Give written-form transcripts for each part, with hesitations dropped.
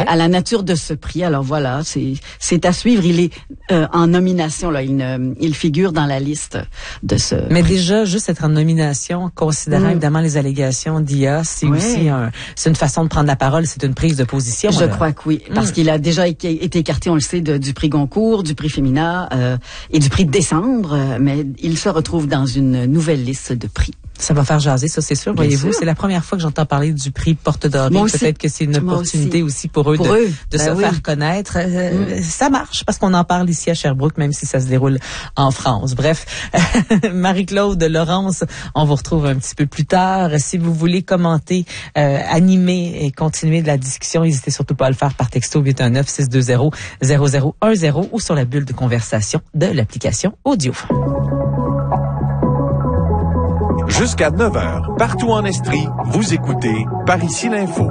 à la nature de ce prix. Alors voilà, c'est à suivre. Il est en nomination, là. Il figure dans la liste de ce Mais prix. déjà, juste être en nomination, considérant évidemment les allégations d'IA, c'est aussi c'est une façon de prendre la parole, c'est une prise de position. Je crois que oui, parce qu'il a déjà été écarté, on le sait, du prix Goncourt, du prix Femina et du prix de décembre, mais il se retrouve dans une nouvelle liste de prix. Ça va faire jaser, ça c'est sûr. Voyez-vous, c'est la première fois que j'entends parler du prix Porte Dorée. Peut-être que c'est une opportunité aussi pour eux de se faire connaître. Ça marche parce qu'on en parle ici à Sherbrooke, même si ça se déroule en France. Bref, Marie-Claude, Laurence, on vous retrouve un petit peu plus tard. Si vous voulez commenter, animer et continuer de la discussion, n'hésitez surtout pas à le faire par texto 819-620-0010 ou sur la bulle de conversation de l'application Audio. Jusqu'à 9h, partout en Estrie, vous écoutez Par ici l'info.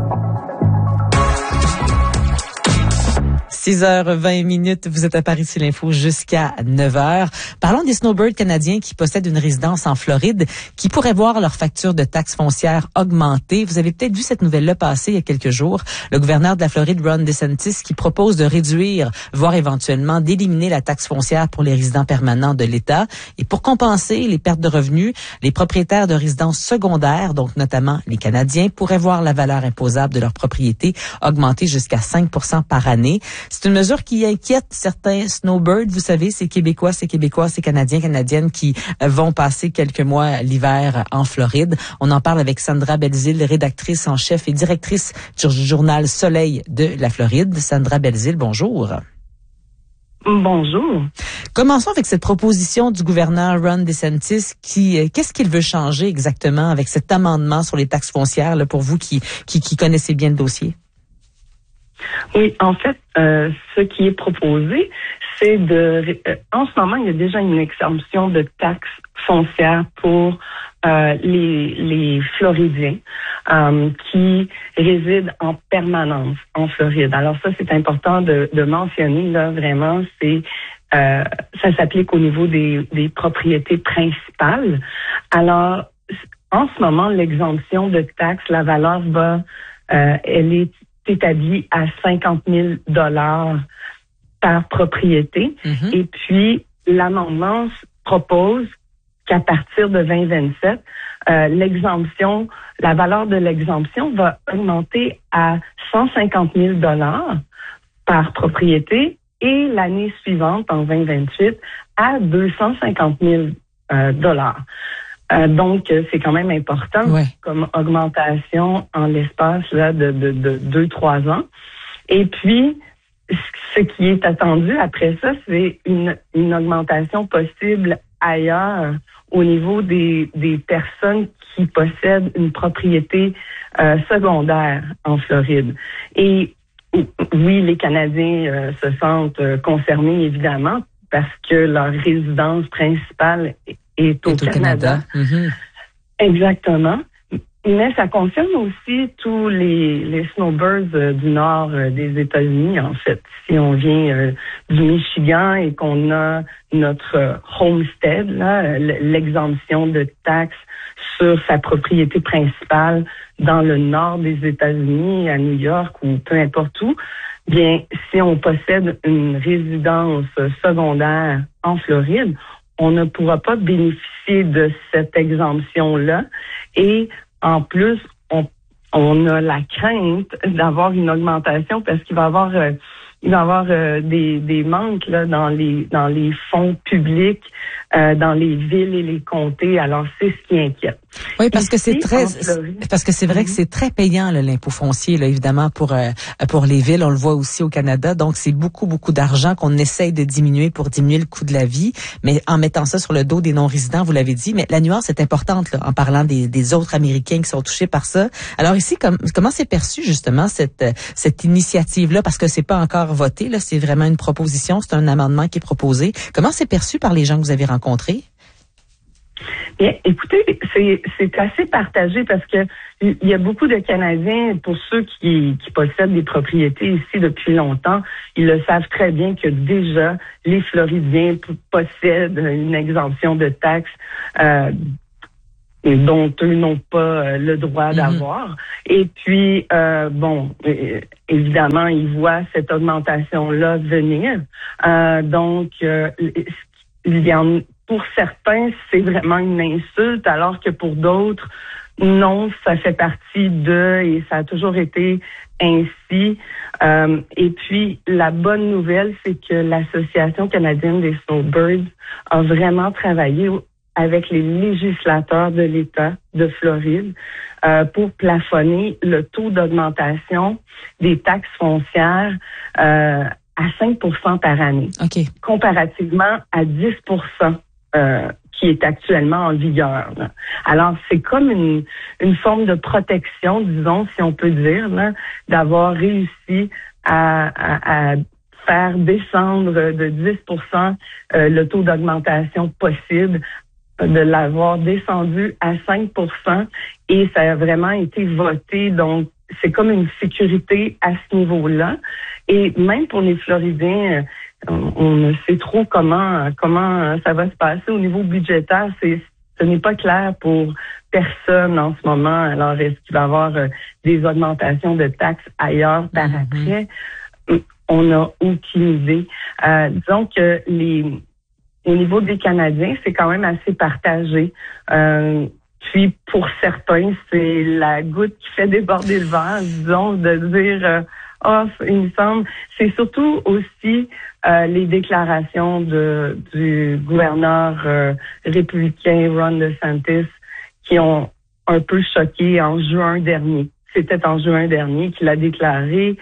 6h20, vous êtes à Paris, c'est l'info jusqu'à 9h. Parlons des snowbirds canadiens qui possèdent une résidence en Floride, qui pourraient voir leur facture de taxes foncières augmenter. Vous avez peut-être vu cette nouvelle-là passer il y a quelques jours. Le gouverneur de la Floride, Ron DeSantis, qui propose de réduire, voire éventuellement d'éliminer la taxe foncière pour les résidents permanents de l'État. Et pour compenser les pertes de revenus, les propriétaires de résidences secondaires, donc notamment les Canadiens, pourraient voir la valeur imposable de leur propriété augmenter jusqu'à 5% par année. C'est une mesure qui inquiète certains snowbirds. Vous savez, ces Québécois, ces Canadiens, Canadiennes qui vont passer quelques mois l'hiver en Floride. On en parle avec Sandra Belzile, rédactrice en chef et directrice du journal Soleil de la Floride. Sandra Belzile, bonjour. Bonjour. Commençons avec cette proposition du gouverneur Ron DeSantis qu'est-ce qu'il veut changer exactement avec cet amendement sur les taxes foncières là, pour vous qui connaissez bien le dossier? Oui, en fait, ce qui est proposé, c'est en ce moment, il y a déjà une exemption de taxes foncières pour les Floridiens qui résident en permanence en Floride. Alors ça, c'est important de mentionner, là, vraiment, ça s'applique au niveau des propriétés principales. Alors, en ce moment, l'exemption de taxes, la valeur elle est établi à 50 000 $ par propriété. Mm-hmm. Et puis, l'amendement propose qu'à partir de 2027, la valeur de l'exemption va augmenter à 150 000 $ par propriété et l'année suivante, en 2028, à 250 000 $. Donc, c'est quand même important comme augmentation en l'espace là de 2-3 ans. Et puis, ce qui est attendu après ça, c'est une augmentation possible ailleurs au niveau des personnes qui possèdent une propriété secondaire en Floride. Et oui, les Canadiens se sentent concernés, évidemment, parce que leur résidence principale est au Canada. Mm-hmm. Exactement. Mais ça concerne aussi tous les snowbirds du nord des États-Unis, en fait. Si on vient du Michigan et qu'on a notre homestead, là, l'exemption de taxes sur sa propriété principale dans le nord des États-Unis, à New York ou peu importe où, bien, si on possède une résidence secondaire en Floride, on ne pourra pas bénéficier de cette exemption-là. Et en plus, on a la crainte d'avoir une augmentation parce qu'il va y avoir des manques là dans les fonds publics dans les villes et les comtés. Alors c'est ce qui inquiète. Oui, parce que c'est vrai que c'est très payant là, l'impôt foncier là, évidemment pour les villes, on le voit aussi au Canada. Donc c'est beaucoup d'argent qu'on essaye de diminuer pour diminuer le coût de la vie, mais en mettant ça sur le dos des non-résidents, vous l'avez dit, mais la nuance est importante là, en parlant des autres Américains qui sont touchés par ça. Alors ici comment c'est perçu justement cette initiative là, parce que c'est pas encore voté là, c'est vraiment une proposition, c'est un amendement qui est proposé. Comment c'est perçu par les gens que vous avez rencontrés? Bien, écoutez, c'est assez partagé parce que il y a beaucoup de Canadiens, pour ceux qui possèdent des propriétés ici depuis longtemps, ils le savent très bien que déjà les Floridiens possèdent une exemption de taxes dont eux n'ont pas le droit d'avoir. Et puis, évidemment, ils voient cette augmentation-là venir. Pour certains, c'est vraiment une insulte, alors que pour d'autres, non, ça fait partie et ça a toujours été ainsi. Et puis, la bonne nouvelle, c'est que l'Association canadienne des Snowbirds a vraiment travaillé avec les législateurs de l'État de Floride pour plafonner le taux d'augmentation des taxes foncières à 5% par année, comparativement à 10% qui est actuellement en vigueur. Là. Alors, c'est comme une forme de protection, disons, si on peut dire, là, d'avoir réussi à faire descendre de 10% le taux d'augmentation possible, de l'avoir descendu à 5%, et ça a vraiment été voté. Donc, c'est comme une sécurité à ce niveau-là. Et même pour les Floridiens, on ne sait trop comment ça va se passer au niveau budgétaire. Ce n'est pas clair pour personne en ce moment. Alors, est-ce qu'il va y avoir des augmentations de taxes ailleurs par après? On n'a aucune idée. Disons que au niveau des Canadiens, c'est quand même assez partagé. Puis, pour certains, c'est la goutte qui fait déborder le vase, disons, de dire il me semble. C'est surtout aussi les déclarations du gouverneur républicain Ron DeSantis qui ont un peu choqué en juin dernier. C'était en juin dernier qu'il a déclaré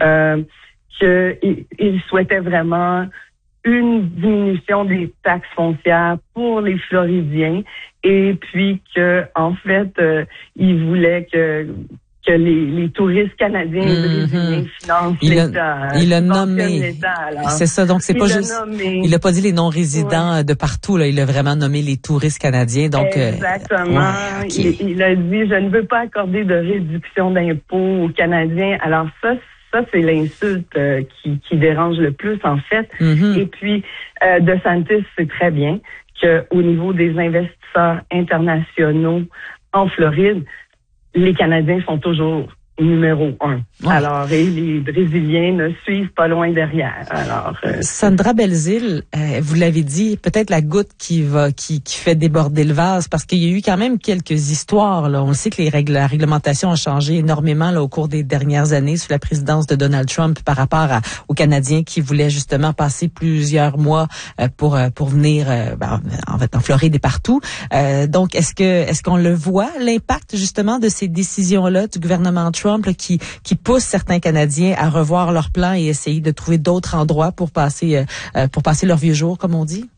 qu'il souhaitait vraiment une diminution des taxes foncières pour les Floridiens, et puis que en fait il voulait que les touristes canadiens et brésiliens financent l'État. Il a nommé. C'est ça, donc c'est pas juste. Il a pas dit les non-résidents de partout, là. Il a vraiment nommé les touristes canadiens. Donc, exactement. Il a dit, je ne veux pas accorder de réduction d'impôts aux Canadiens. Alors ça, c'est l'insulte qui dérange le plus, en fait. Et puis, DeSantis sait très bien qu'au niveau des investisseurs internationaux en Floride, les Canadiens sont toujours numéro 1. Alors, et les Brésiliens ne suivent pas loin derrière. Alors, Sandra Belzile, vous l'avez dit, peut-être la goutte qui fait déborder le vase, parce qu'il y a eu quand même quelques histoires. Là. On sait que la réglementation a changé énormément là, au cours des dernières années sous la présidence de Donald Trump par rapport aux Canadiens qui voulaient justement passer plusieurs mois pour venir en fait en Floride et partout. Donc, est-ce qu'on le voit, l'impact justement de ces décisions-là du gouvernement Trump là, qui pousse certains Canadiens à revoir leurs plans et essayer de trouver d'autres endroits pour passer leur vieux jour, comme on dit?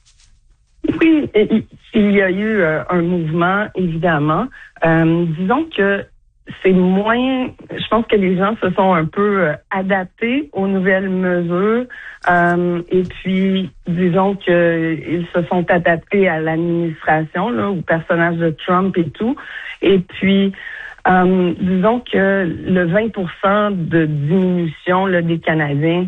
Oui, il y a eu un mouvement, évidemment. Disons que c'est moins... Je pense que les gens se sont un peu adaptés aux nouvelles mesures. Et puis, disons qu'ils se sont adaptés à l'administration, là, au personnage de Trump et tout. Et puis... disons que le 20% de diminution là, des Canadiens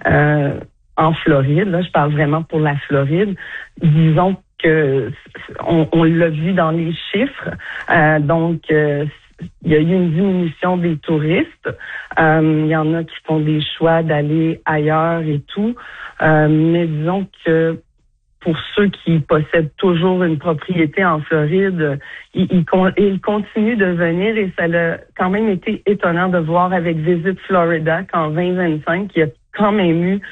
en Floride, là, je parle vraiment pour la Floride, disons que on l'a vu dans les chiffres. Donc, il y a eu une diminution des touristes. Il y en a qui font des choix d'aller ailleurs et tout. Mais disons que pour ceux qui possèdent toujours une propriété en Floride, ils continuent de venir, et ça a quand même été étonnant de voir avec Visit Florida qu'en 2025, il y a quand même eu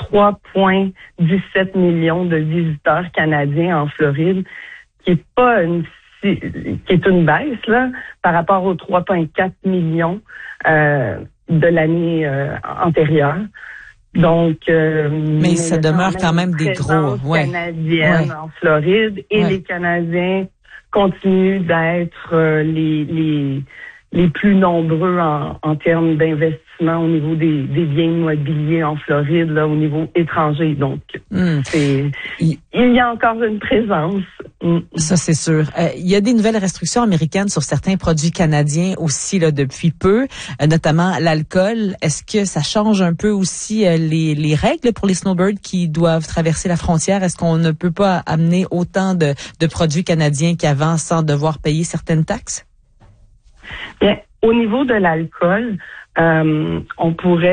3,17 millions de visiteurs canadiens en Floride, qui est une baisse là par rapport aux 3,4 millions de l'année antérieure. Donc, mais ça demeure quand même des gros, canadiennes en Floride, et les Canadiens continuent d'être les plus nombreux en termes d'investissement au niveau des biens immobiliers en Floride, là, au niveau étranger. Donc, il y a encore une présence, Ça, c'est sûr. Il y a des nouvelles restrictions américaines sur certains produits canadiens aussi là depuis peu, notamment l'alcool. Est-ce que ça change un peu aussi les règles pour les snowbirds qui doivent traverser la frontière? Est-ce qu'on ne peut pas amener autant de produits canadiens qu'avant sans devoir payer certaines taxes? Bien, au niveau de l'alcool, on pourrait